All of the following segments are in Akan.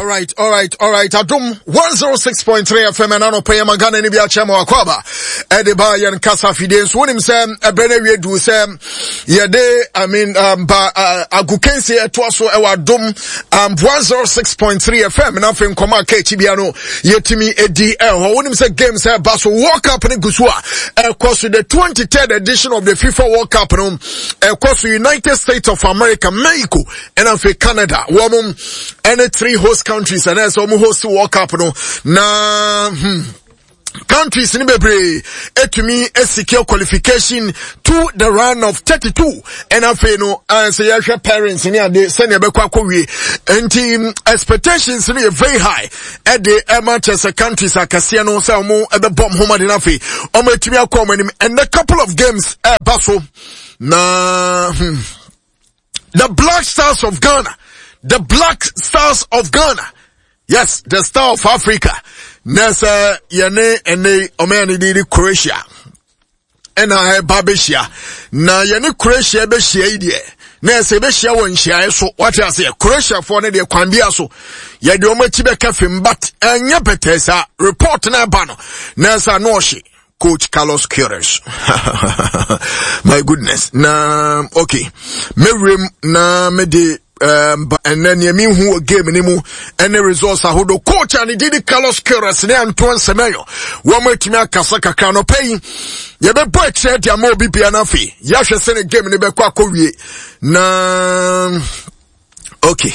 right. Adum 106.3 FM and ano pay magana ni bia chama wakwaba. Edeba yan kasa fidens wonim sem ebrene we du sem yede agukense etwaso e wadum 106.3 FM na fe nkoma ka chibia no yetimi edi wonim se games e baso World Cup ne gusua course the 23rd edition of the FIFA World Cup no course United States of America, Mexico and afi Canada womum any three host countries and as omu host World Cup no na countries in bebre etumi secure qualification to the round of 32 and afi no say your parents in ade send e bekwa kowie enti expectations no very high at the Manchester countries akase no say omu e be bomb home de afi omu etumi akoma nim and a couple of games baso na the Black Stars of Ghana. The Black Stars of Ghana. Yes, the Star of Africa. Nessa yene ene omeni di Croatia. Ena Babeshia. Na yene Croatia be shia die. Nessa be shia won shia so what I say Croatia for ne de kwambia so. Ye de omachi be kafim but enya petesa report na bano. Nessa no shi. Coach Carlos Queiroz. My goodness. Na, okay. Me na me de, and then you mean who game anymore, and the results are who the coach and he did Carlos Queiroz, and Antoine Semenyo. One way to me, Kasaka Kano pay. You be boy, said ya mo bibi anafi. Yasha send a game in the Bekwa Korea. Na, Okay.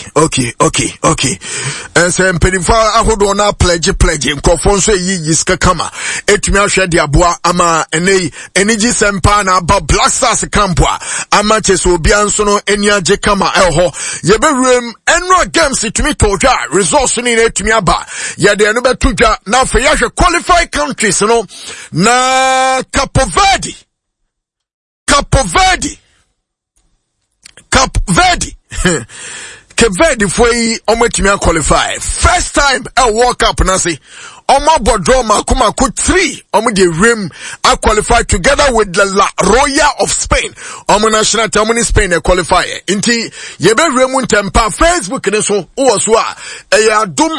And say mpenifa ahodo na pledge nkofo so yi yiska kama etumi ahwe de aboa ama eniji sempa na ba Black Stars campua ama cheso obi anso no eni age kama elho ye bewrem enro games etumi todwa resource ni na etumi aba ye de no betodwa na fa yahwe qualified countries no na Cape Kevedi foi ometimi qualify. First time a World Cup na say Oma Bodro Makuma 3 de rim a qualify together with the La Roya of Spain. Omo national team in Spain a qualifier. Inti yebe remun tempa Facebook ne so uoswa Adum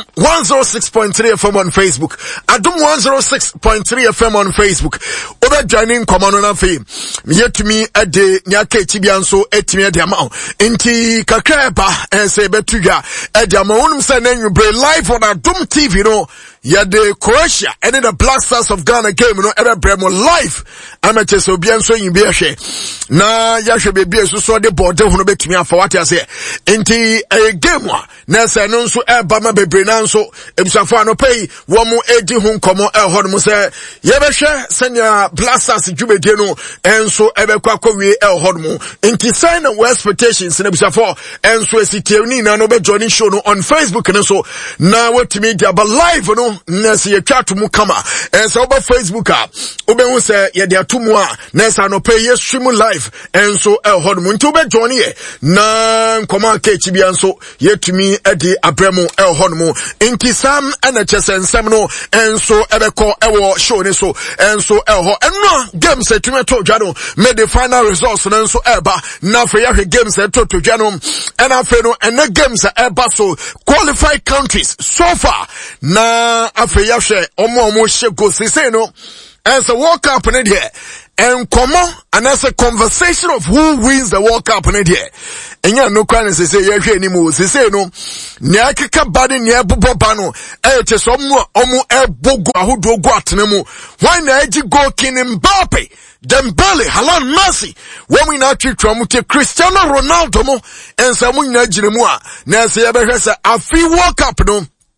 106.3 FM on Facebook. Adum 106.3 FM on Facebook. Oba joining command na fe. Yetumi ade nyaka echibianso etimi ade ama. Inti kakreba say betuga ade ama unum say na bre live on Adum TV no. The Croatia and the Black Stars of Ghana game no ever bremo live amateur so bien so yin bi ehwe na yahwe bebi so de board ho no betumi afa what I say enti game wa na say no so eba ma bebre na so ebusafo ano pay wo mu edi ho nkomo ho no say ye behwe senya Black Stars djubedie no enso ebekwa kowie ho no enti sign no expectations na ebusafo enso esitieni na no be joining show no on Facebook no so na wetimi dia ba live no nesi ye twatu mu kama enso oba Facebook obe hu se ye de atomu a nesa no pay ye stream live enso ho no nti obe join ye na nkoma ka chibia nso yetumi edi abremu ho no nti sam na chesensem no enso ebeko ewo show ni so enso ho enno games etumi to dwa no made the final results no enso eba na fe ya games to dwa no ena fe no ena games eba so qualified countries so far na afe yahwe omo shego sese no as a World Cup in here and and as a conversation of who wins the World Cup in here and you no can say yahwe anymore sese no nya keka body nya boboba no te so omo ebogo ahodo go atenemu why na agi go kin Mbappe Dembele, Haaland, Messi. When we not treat Cristiano Ronaldo mo and some na jinemu na say yabehwesa afi World Cup no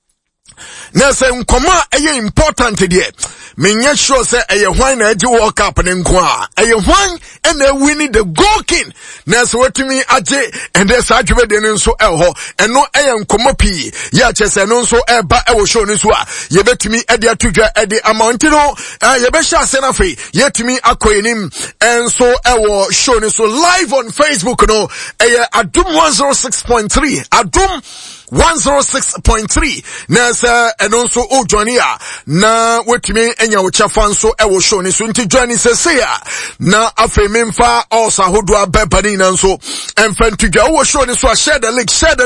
na se nkoma eye important there menye sure say eye hwan na age World Cup ne nko a eye hwan na win the goal king na se wetumi age and the sadwe de nso elho eno eye nkoma pi ya chese no nso eba ewo show ni so a ye betumi ade atodwa ade amount no ye be sha se na fe yetumi akoyenim enso ewo show ni so live on Facebook no eye Adum 106.3 Adum 106.3 na sa eno nso o joinia na wetumi enya wo chafa nso ewo show ni so nti join sese a na afi memfa also ahodo abepani na nso emfantudwa wo show ni so share the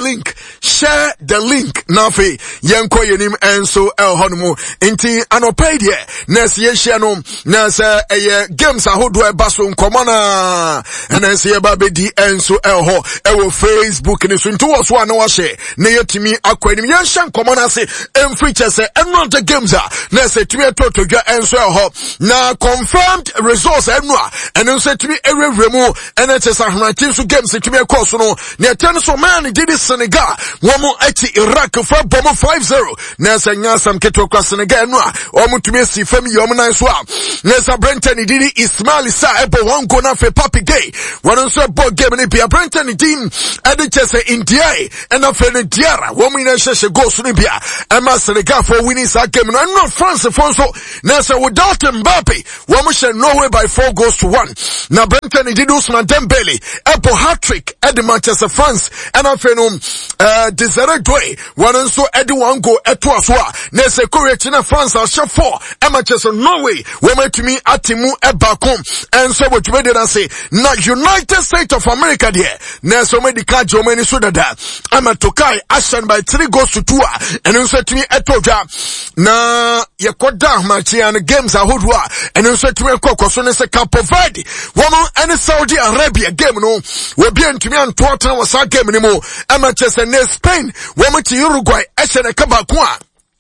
link na afi yenko yenim enso elhono nti anopai de na se share no na se games ahodo eba so nkomo na se eba bedi enso elho ewo Facebook ni so nti wo so na wo share na yetimi akwanim yensha nkomo na se emfriche se eno the games a na se timi totodwa enso elho na confirmed results enwa eno se timi ewewremu ene chesa hrantin so games timi ekos no na ten so man did Senegal womo achi Iraq for bomo 5-0 na se nyasam keto kwa Senegal enwa omo timi si fami yom nan so a na sa Brenton did Ismail Sa ebo one go na fe Papi Gay one so bo game ni bia Brenton din ade chese India and afa ne Diarra womo ina sheshe goals ni bia ema Senegal for winning sa game no not France for so na se without Mbappe womo she Norway by 4-1 na Brenton did Ousmane Dembele ebo hat-trick at the Manchester France and afa no Desire Doué one so edi one go eto aso a na se Korea China France a share 4 and Manchester Norway womo tumi atimu ebako and so what we did say na United States of America there na so medical Germany so dada ama Tokai Ashan by 3-2 and so tumi eto dwa na yekoda machian games ahodwa and so tumi ekokoso ne se Cape Verde womo and Saudi Arabia game no we be ntumi antoata was a game ni mo ama chese ne Spain womo ti Uruguay ehye kabako a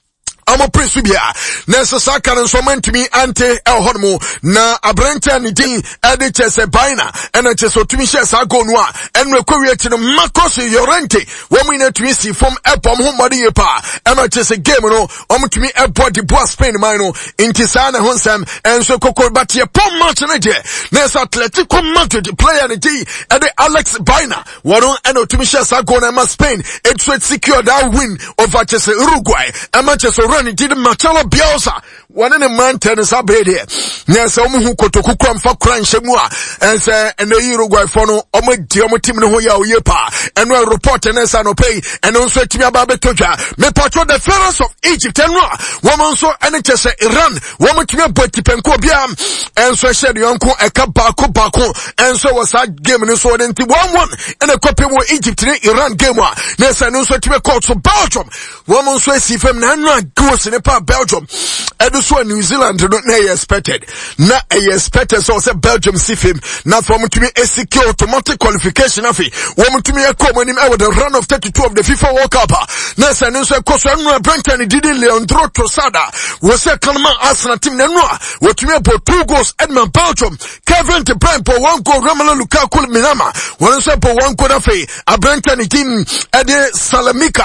amo presubia nesa sakana so mantimi ante elhono na abranta ni din ade chese baina ena chese otumi hye sa go no a enwe kowie ti no Marcos Llorente womu ina tumi si from epom ho mode yepa ema chese game no omutumi ebo di boa Spain man no inti sa na honsam enso kokor batie pom match na je nesa Atletico Madrid player ni din ade Alex Baina wono ena otumi hye sa go na ma Spain it secure that win over chese Uruguay ema chese ni did Marcelo Bielsa one in a mountain is up here. Yes, who could to cook for crunch and say and the Uruguay for no team no yepa and no report and no pay and also to me about Toja. Me patron the pharaohs of Egypt and woman so NHS Iran woman to me but Penkobiam and so said the uncle a bako and so was that game and so then 1-1 and a copy of Egypt Iran game one. Yes, and also to me called so Belgium woman so see from Nana goes in a part Belgium and so New Zealand don't know expected na expected so say Belgium see him now for me to me a secure automatic qualification afi woman to me a come when him with the run of 32 of the FIFA World Cup na say no so koso no Brenton did Leandro Trossard was say Kalman Arsenal team na no we to me about 2 goals Edmund Belgium Kevin De Bruyne for 1 goal Romelu Lukaku Minama one say for 1 goal afi a Brenton team ade Salamika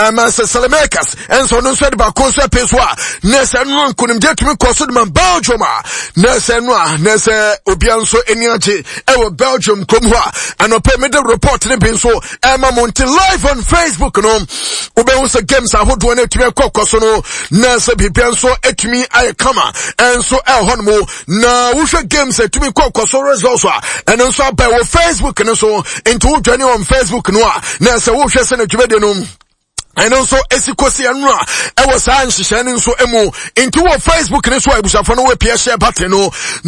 Salamekas and so no say the Bakosa Peswa na say no kunim je tumi koso de man Belgium na se no na se obianso eniache e Belgium kom ho and ope me the report ne bin so e ma monte live on Facebook no obe so games ahodo na tumi kokoso no na se bibianso etumi ayekama and so elhono na wo hwe games etumi kokoso results and so by wo Facebook no so into journey on Facebook no na se wo hwe se na twede no and also esikosi anwa e was an shishani so emu into Facebook ne so abusafo no we share button no